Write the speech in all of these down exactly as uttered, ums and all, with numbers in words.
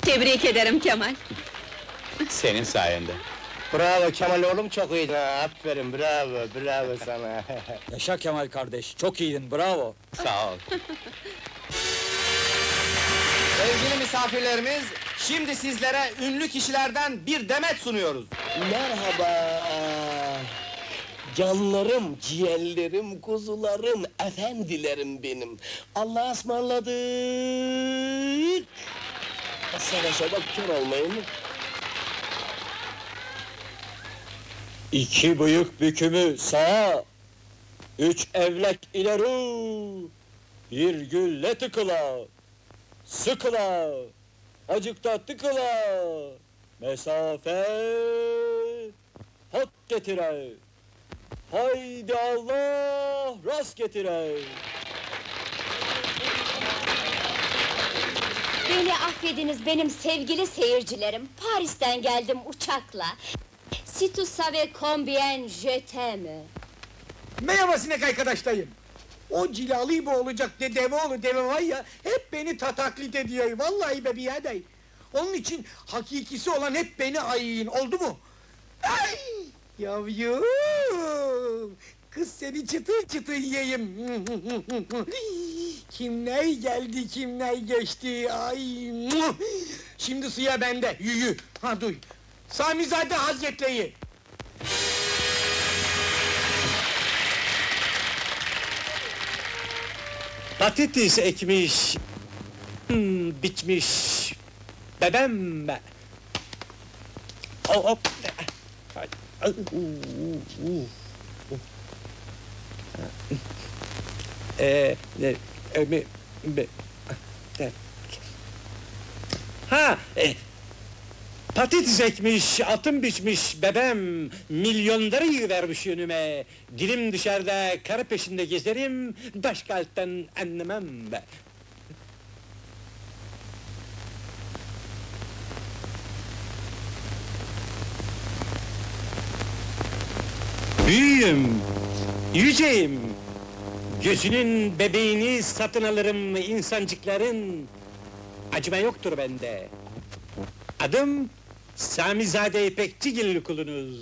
Tebrik ederim Kemal. Senin sayende. Bravo Kemal oğlum, çok iyiydin ha, aferin, bravo, bravo sana. Yaşa Kemal kardeş, çok iyiydin, bravo! Sağ ol. Sevgili misafirlerimiz, şimdi sizlere ünlü kişilerden bir demet sunuyoruz. Merhaba! Canlarım, ciğerlerim, kuzularım, efendilerim benim. Allah'a ısmarladık! Sana sabah kör olmayın. İki bıyık bükümü sağa, üç evlek ileri, bir gülle tıkıla, sıkıla, acıkta tıkıla, mesafe, hot getire, haydi Allah rast getire. Beni affediniz benim sevgili seyircilerim. Paris'ten geldim uçakla. Si tu savais combien je t'aime. Merhaba sinek arkadaşlarım. O cilalı gibi olacak dedevoğlu deve var ya, hep beni ta taklit ediyor, vallahi be birader. Onun için hakikisi olan hep beni ayıyın, oldu mu? Ay! Yavrum! Kız seni çıtır çıtır yiyeyim! Kimler geldi, kimler geçti, ay! Şimdi suya bende, yürü! Ha duy! Samizade Hazretleri! Patates ekmiş, hmm, bitmiş, bebem be! Hop! Ay, ay, uh, uh, uh. Ee, ne, e, mi, be, e, ha, e, patates ekmiş, atım biçmiş bebem, milyonları vermiş önüme. Dilim dışarıda, karı peşinde gezerim, başka alttan anlamam be. Büyüğüm, yüceyim, gözünün bebeğini satın alırım insancıkların, acıma yoktur bende. Adım Samizade İpekçigil kulunuz.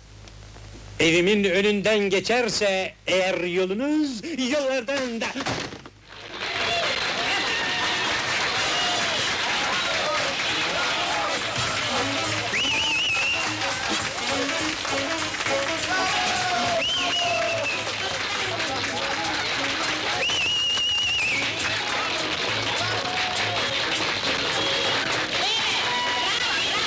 Evimin önünden geçerse eğer yolunuz, yollardan da